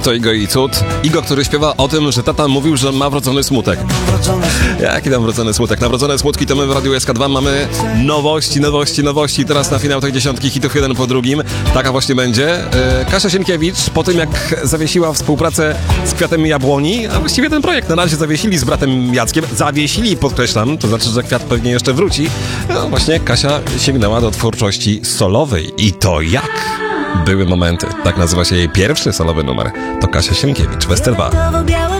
To Igo i Cud. Igo, który śpiewa o tym, że tata mówił, że ma wrodzony smutek. Jaki tam wrodzony smutek? Na wrodzone smutki to my w Radiu SK2 mamy nowości. Teraz na finał tej 10 hitów jeden po drugim. Taka właśnie będzie. Kasia Sienkiewicz po tym, jak zawiesiła współpracę z Kwiatem Jabłoni, a właściwie ten projekt na razie zawiesili z bratem Jackiem. Zawiesili, podkreślam, to znaczy, że Kwiat pewnie jeszcze wróci. No właśnie Kasia sięgnęła do twórczości solowej. I to jak? Były momenty. Tak nazywa się jej pierwszy solowy numer. To Kasia Sienkiewicz, Westerwald.